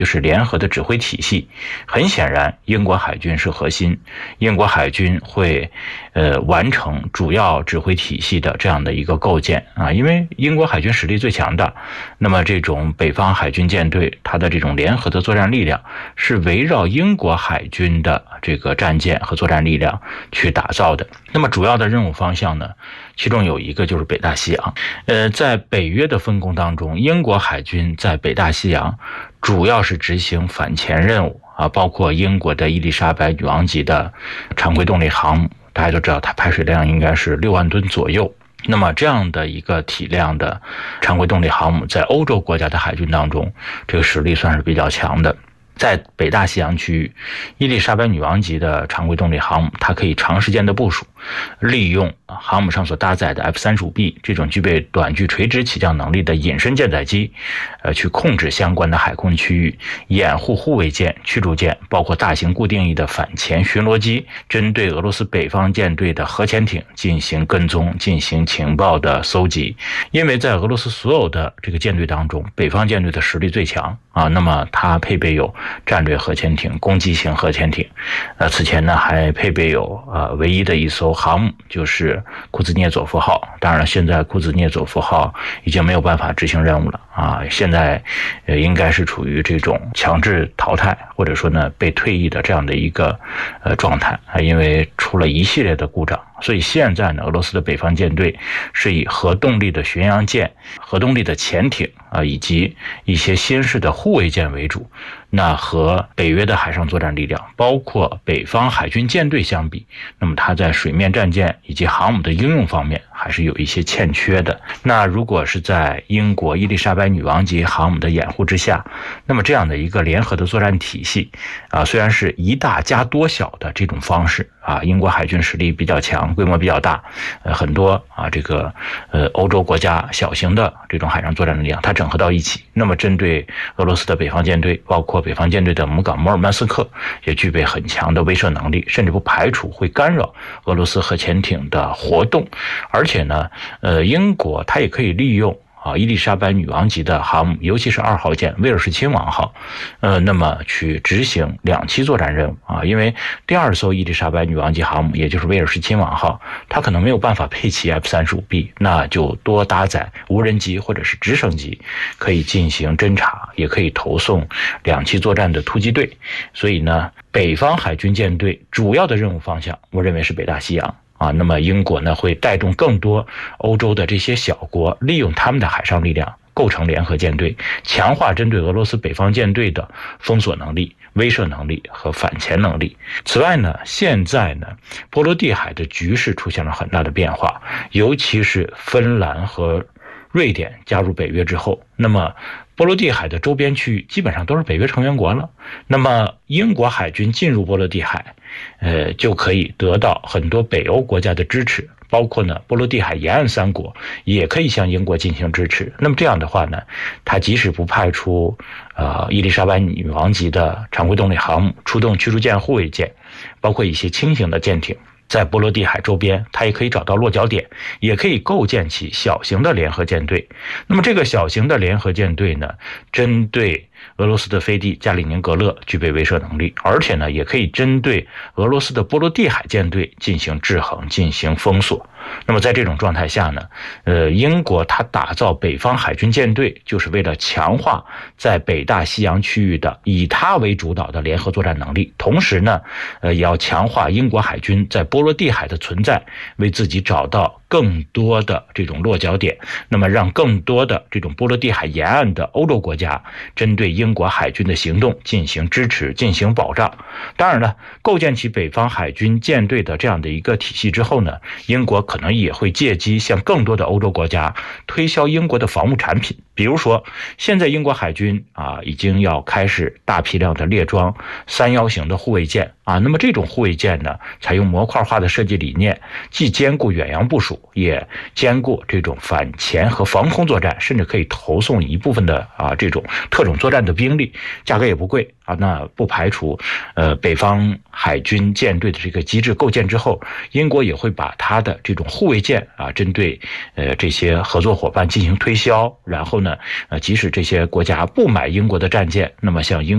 就是联合的指挥体系。很显然，英国海军是核心，英国海军会完成主要指挥体系的这样的一个构建啊，因为英国海军实力最强大，那么这种北方海军舰队它的这种联合的作战力量是围绕英国海军的这个战舰和作战力量去打造的。那么主要的任务方向呢，其中有一个就是北大西洋。在北约的分工当中，英国海军在北大西洋主要是执行反潜任务啊，包括英国的伊丽莎白女王级的常规动力航母，大家都知道它排水量应该是6万吨左右。那么这样的一个体量的常规动力航母，在欧洲国家的海军当中，这个实力算是比较强的。在北大西洋区域，伊丽莎白女王级的常规动力航母，它可以长时间的部署，利用航母上所搭载的 F-35B 这种具备短距垂直起降能力的隐身舰载机，去控制相关的海空区域，掩护护卫舰、驱逐舰，包括大型固定翼的反潜巡逻机，针对俄罗斯北方舰队的核潜艇进行跟踪、进行情报的搜集。因为在俄罗斯所有的这个舰队当中，北方舰队的实力最强啊，那么它配备有战略核潜艇、攻击型核潜艇，此前呢还配备有唯一的一艘航母，就是库兹涅佐夫号。当然了，现在库兹涅佐夫号已经没有办法执行任务了啊，现在应该是处于这种强制淘汰或者说呢被退役的这样的一个状态啊，因为出了一系列的故障。所以现在呢，俄罗斯的北方舰队是以核动力的巡洋舰、核动力的潜艇啊，以及一些新式的护卫舰为主。那和北约的海上作战力量，包括北方海军舰队相比，那么它在水面战舰以及航母的应用方面还是有一些欠缺的。那如果是在英国伊丽莎白女王级航母的掩护之下，那么这样的一个联合的作战体系啊，虽然是一大加多小的这种方式啊，英国海军实力比较强，规模比较大，很多啊这个欧洲国家小型的这种海上作战力量它整合到一起，那么针对俄罗斯的北方舰队，包括北方舰队的母港摩尔曼斯克，也具备很强的威慑能力，甚至不排除会干扰俄罗斯核潜艇的活动。而且呢英国它也可以利用伊丽莎白女王级的航母，尤其是2号舰威尔士亲王号，那么去执行2栖作战任务啊。因为第2艘伊丽莎白女王级航母，也就是威尔士亲王号，它可能没有办法配齐 F-35B， 那就多搭载无人机或者是直升机，可以进行侦察，也可以投送2栖作战的突击队。所以呢，北方海军舰队主要的任务方向，我认为是北大西洋。那么英国呢会带动更多欧洲的这些小国，利用他们的海上力量构成联合舰队，强化针对俄罗斯北方舰队的封锁能力、威慑能力和反潜能力。此外呢，现在呢波罗的海的局势出现了很大的变化，尤其是芬兰和瑞典加入北约之后，那么波罗的海的周边区域基本上都是北约成员国了。那么英国海军进入波罗的海，就可以得到很多北欧国家的支持，包括呢波罗的海沿岸3国也可以向英国进行支持。那么这样的话呢，它即使不派出伊丽莎白女王级的常规动力航母，出动驱逐舰、护卫舰，包括一些轻型的舰艇，在波罗的海周边，它也可以找到落脚点，也可以构建起小型的联合舰队。那么这个小型的联合舰队呢，针对俄罗斯的飞地加里宁格勒具备威慑能力，而且呢，也可以针对俄罗斯的波罗的海舰队进行制衡、进行封锁。那么在这种状态下呢，英国它打造北方海军舰队，就是为了强化在北大西洋区域的以它为主导的联合作战能力，同时呢，也要强化英国海军在波罗的海的存在，为自己找到更多的这种落脚点，那么让更多的这种波罗的海沿岸的欧洲国家针对英国海军的行动进行支持、进行保障。当然了，构建起北方海军舰队的这样的一个体系之后呢，英国可能也会借机向更多的欧洲国家推销英国的防务产品。比如说，现在英国海军已经要开始大批量的列装311型的护卫舰那么这种护卫舰呢，采用模块化的设计理念，既兼顾远洋部署，也兼顾这种反潜和防空作战，甚至可以投送一部分的这种特种作战的兵力，价格也不贵那不排除北方海军舰队的这个机制构建之后，英国也会把它的这种护卫舰针对这些合作伙伴进行推销，然后呢即使这些国家不买英国的战舰，那么向英